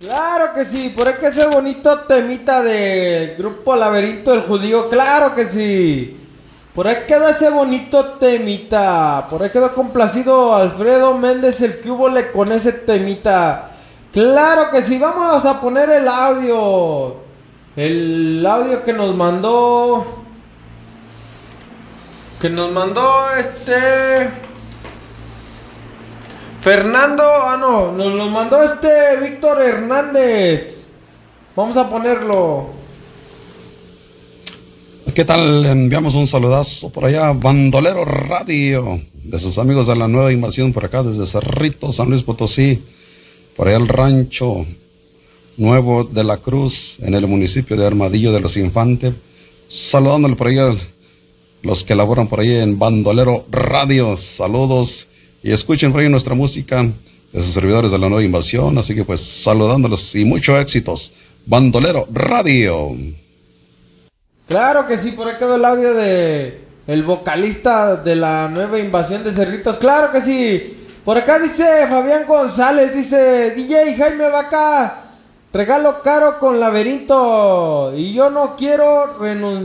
Claro que sí, por ahí que ese bonito temita de Grupo Laberinto del Judío, claro que sí. Por ahí queda ese bonito temita. Por ahí quedó complacido Alfredo Méndez el que hubole con ese temita. Claro que sí, vamos a poner el audio. El audio que nos mandó. Que nos mandó Fernando. Ah, no, nos lo mandó Víctor Hernández. Vamos a ponerlo. ¿Qué tal? Enviamos un saludazo por allá, Bandolero Radio, de sus amigos de la Nueva Invasión por acá, desde Cerrito, San Luis Potosí, por allá el rancho Nuevo de la Cruz, en el municipio de Armadillo de los Infantes, saludándole por allá los que laboran por ahí en Bandolero Radio, saludos y escuchen por ahí nuestra música de sus servidores de la Nueva Invasión, así que pues saludándolos y muchos éxitos, Bandolero Radio. Claro que sí, por ahí quedó el audio de el vocalista de la Nueva Invasión de Cerritos. Claro que sí. Por acá dice Fabián González, dice DJ Jaime Vaca, regalo caro con laberinto y yo no quiero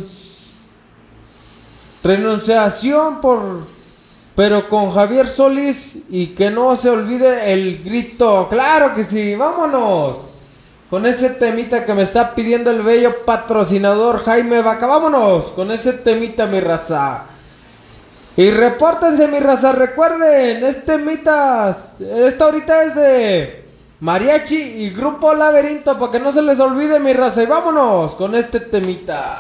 renunciación pero con Javier Solís y que no se olvide el grito. Claro que sí, vámonos. Con ese temita que me está pidiendo el bello patrocinador Jaime Vaca. Vámonos con ese temita, mi raza. Y repórtense, mi raza. Recuerden, esta ahorita es de Mariachi y Grupo Laberinto, para que no se les olvide, mi raza. Y vámonos con este temita.